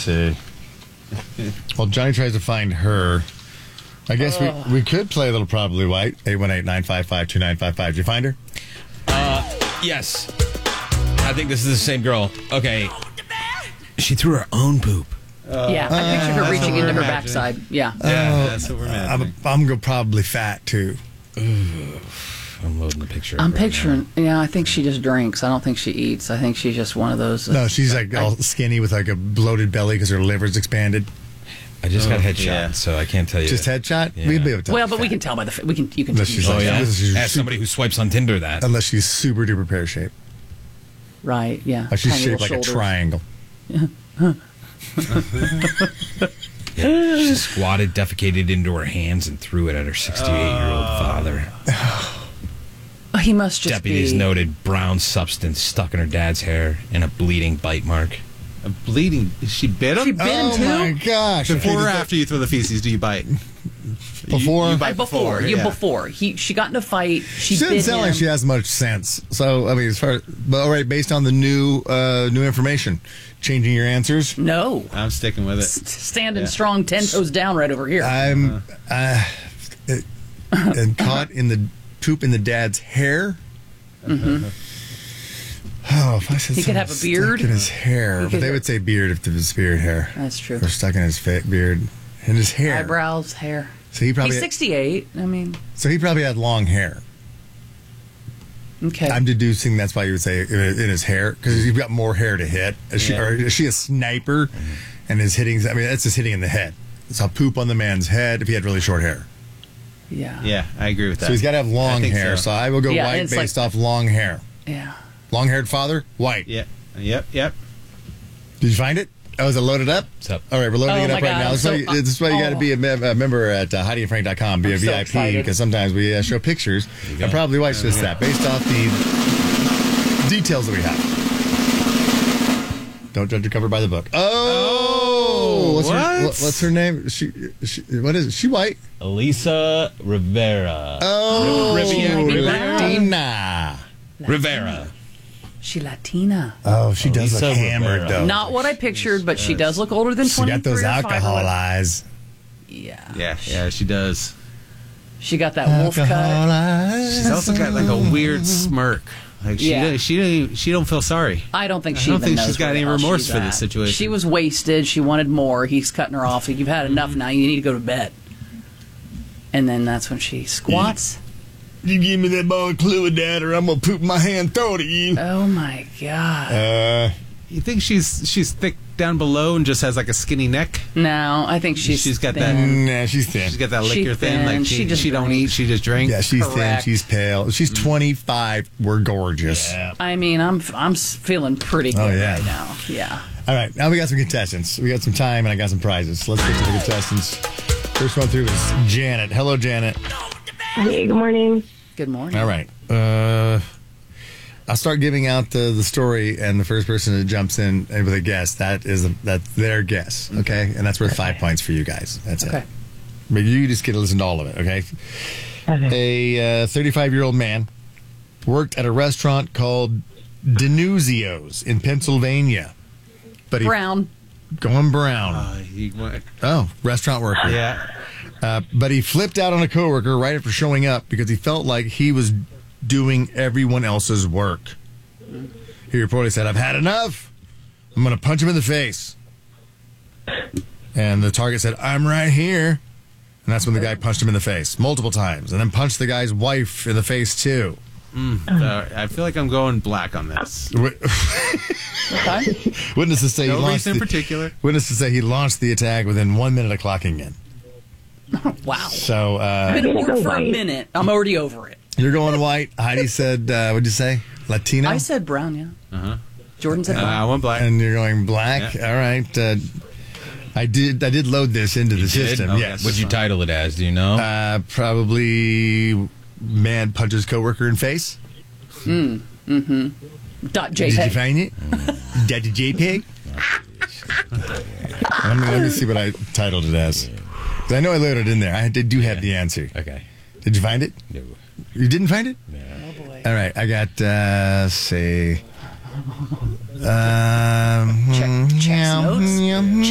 see. Well, Johnny tries to find her. I guess we could play a little Probably White. 818-955-2955. Did you find her? Yes. I think this is the same girl. Okay. She threw her own poop. Yeah, I pictured her reaching into her imagining. backside. Yeah. Yeah, that's what we're imagining. I'm going to go probably fat, too. I'm loading the picture. I'm right picturing, I think she just drinks. I don't think she eats. I think she's just one of those. No, she's like all skinny with like a bloated belly because her liver's expanded. now. I just got headshot, yeah. so I can't tell you. Just headshot? Yeah. We'd be able to tell Well, she's but we fat. can tell by the. You can. Unless she's Oh, like, yeah? unless she's As somebody who swipes on Tinder, that. unless she's super duper pear shaped. Right. Yeah. Like she's Tiny shaped like little a shoulders. triangle. Yeah, she squatted, defecated into her hands, and threw it at her 68-year-old father. Oh, he must just Deputies be. noted brown substance stuck in her dad's hair and a bleeding bite mark. A bleeding. She bit him? She bit him Oh too. my gosh! Before or Okay, after you throw the feces, do you bite? Before. You bite Before. yeah. Before. She got in a fight. She She doesn't bit sound him. like she has much sense. So I mean, as far but all right, based on the new information, changing your answers. No. I'm sticking with it. Standing Yeah. strong, 10 toes down right over here. I'm and caught in the poop in the dad's hair. Mm-hmm. Oh, if I said He could have something a beard. stuck in his hair, He but could- they would say beard if it was beard hair. That's true. Or stuck in his beard and his hair. Eyebrows, hair. So he probably He's 68. I mean, had long hair. okay. I'm deducing that's why you would say in his hair because he's got more hair to hit. Is she a sniper? And his hitting? I mean, that's just hitting in the head. It's a poop on the man's head if he had really short hair. yeah. Yeah, I agree with that. So he's got to have I long think hair. So I will go Yeah, white it's based like- off long hair. Yeah. Long-haired father, white. Yeah. Yep. Did you find it? Oh, is it loaded up? What's up? All right, we're loading Oh it my up right God, now. I'm This is why you got to be a member at HeidiandFrank.com. Be a I'm so VIP excited. because sometimes we show pictures and probably watch this that based off the details that we have. Don't judge a cover by the book. Oh, what's her name? What is it? She white? Elisa Rivera. Oh, Rivera. Latina. Rivera. She Latina. Oh, she does Elisa look hammered Rivera. though. Not what I pictured, but she does look older than She 23 got those or 5 or alcohol whatever. eyes. Yeah. Yeah, she does. She got that wolf cut. eyes. She's also got like a weird smirk. Like Yeah. she don't feel sorry. I don't think I she don't even think knows she's got where the any hell remorse she's for at. this situation. She was wasted. She wanted more. He's cutting her off. You've had enough now. You need to go to bed. And then that's when she squats. You give me that ball of fluid, Dad, or I'm gonna poop my hand, throw it at you. Oh my God. You think she's thick down below and just has like a skinny neck? No, I think she's got thin. Nah, she's thin. She's got that She liquor thin. thin. Like She she just don't drinks. eat. She just drinks. Yeah, she's Correct. thin. She's pale. She's 25. We're gorgeous. I mean, I'm feeling pretty good Oh, yeah. right now. Yeah. All right, now we got some contestants. We got some time, and I got some prizes. Let's get to the contestants. First one through is Janet. Hello, Janet. Hey, good morning. Good morning. All right. I'll start giving out the story, and the first person that jumps in with a guess, that's their guess, okay? And that's worth 5 points for you guys. That's Okay. it. But you just get to listen to all of it, okay? A 35-year-old man worked at a restaurant called Denuzio's in Pennsylvania. But he Brown. going brown. Oh, restaurant worker. Yeah. But he flipped out on a coworker right after showing up because he felt like he was doing everyone else's work. He reportedly said, "I've had enough. I'm going to punch him in the face." And the target said, "I'm right here." And that's when the guy punched him in the face multiple times and then punched the guy's wife in the face too. I feel like I'm going black on this. Okay. Witnesses say No he launched reason in particular. Witnesses say he launched the attack within 1 minute of clocking in. Wow. So Been at work for a White. minute. I'm already over it. you're going white. Heidi said, what'd you say? Latino? I said brown, yeah. Uh-huh. Jordan said brown. I want black. And you're going black. Yeah. All right. I did load this into the system. Oh, Yes. What'd you title it as? Do you know? Probably man punches coworker in face. Dot Did you JPEG. find it? Did you JPEG? let me see what I titled it as. 'Cause I know I loaded it in there. I do have the answer. Okay. Did you find it? No. You didn't find it? Oh boy. All right. I got say. Check notes.